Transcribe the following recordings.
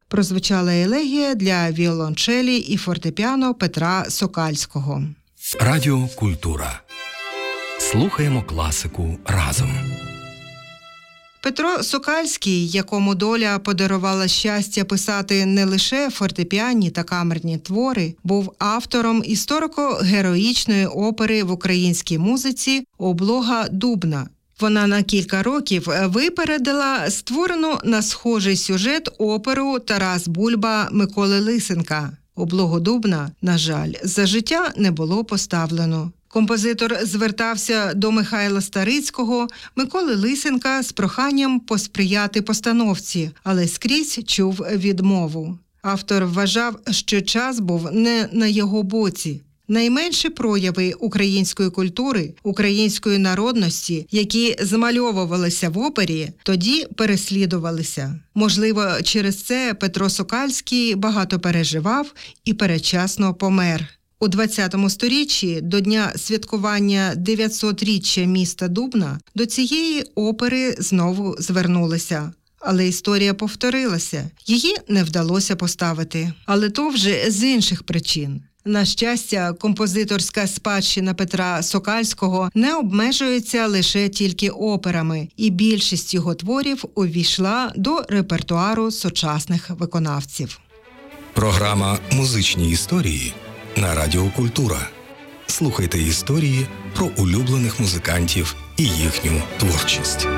Прозвучала елегія для віолончелі і фортепіано Петра Сокальського. Радіо Культура. Слухаємо класику разом. Петро Сокальський, якому доля подарувала щастя писати не лише фортепіанні та камерні твори, був автором історико-героїчної опери в українській музиці «Облога Дубна». Вона на кілька років випередила створену на схожий сюжет оперу «Тарас Бульба» Миколи Лисенка. «Облогу Дубна», на жаль, за життя не було поставлено. Композитор звертався до Михайла Старицького, Миколи Лисенка з проханням посприяти постановці, але скрізь чув відмову. Автор вважав, що час був не на його боці. Найменші прояви української культури, української народності, які змальовувалися в опері, тоді переслідувалися. Можливо, через це Петро Сокальський багато переживав і передчасно помер. У 20-му сторіччі, до дня святкування 900-річчя міста Дубна, до цієї опери знову звернулися. Але історія повторилася. Її не вдалося поставити. Але то вже з інших причин. На щастя, композиторська спадщина Петра Сокальського не обмежується лише тільки операми, і більшість його творів увійшла до репертуару сучасних виконавців. Програма «Музичні історії» на Радіо Культура. Слухайте історії про улюблених музикантів і їхню творчість.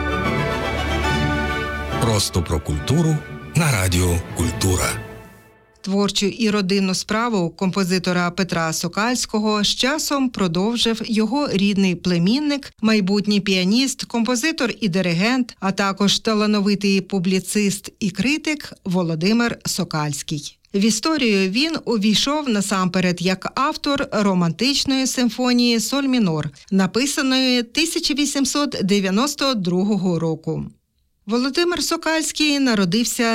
Просто про культуру на Радіо Культура. Творчу і родинну справу композитора Петра Сокальського з часом продовжив його рідний племінник, майбутній піаніст, композитор і диригент, а також талановитий публіцист і критик Володимир Сокальський. В історію він увійшов насамперед як автор романтичної симфонії «Соль мінор», написаної 1892 року. Володимир Сокальський народився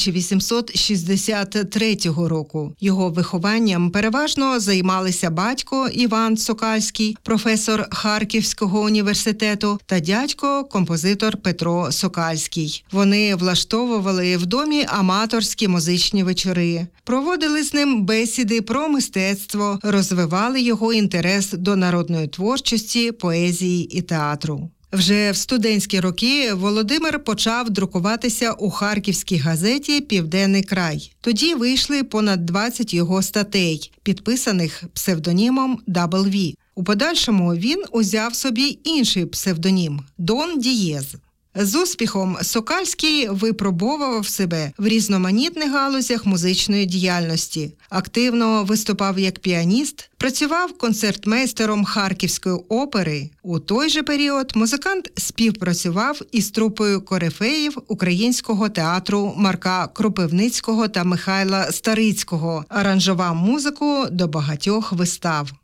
1863 року. Його вихованням переважно займалися батько Іван Сокальський, професор Харківського університету, та дядько, композитор Петро Сокальський. Вони влаштовували в домі аматорські музичні вечори, проводили з ним бесіди про мистецтво, розвивали його інтерес до народної творчості, поезії і театру. Вже в студентські роки Володимир почав друкуватися у харківській газеті «Південний край». Тоді вийшли понад 20 його статей, підписаних псевдонімом W. У подальшому він узяв собі інший псевдонім – Дон Дієз. З успіхом Сокальський випробовував себе в різноманітних галузях музичної діяльності. Активно виступав як піаніст, працював концертмейстером Харківської опери. У той же період музикант співпрацював із трупою корифеїв українського театру Марка Кропивницького та Михайла Старицького, аранжував музику до багатьох вистав.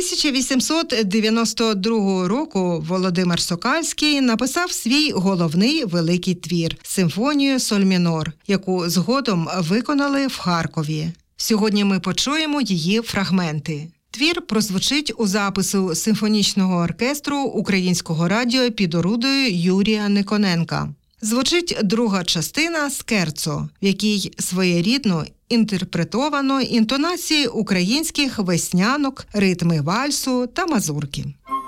1892 року Володимир Сокальський написав свій головний великий твір – симфонію «Соль мінор», яку згодом виконали в Харкові. Сьогодні ми почуємо її фрагменти. Твір прозвучить у запису симфонічного оркестру Українського радіо під орудою Юрія Никоненка. Звучить друга частина «Скерцо», в якій своєрідно інтерпретовано інтонації українських веснянок, ритми вальсу та мазурки.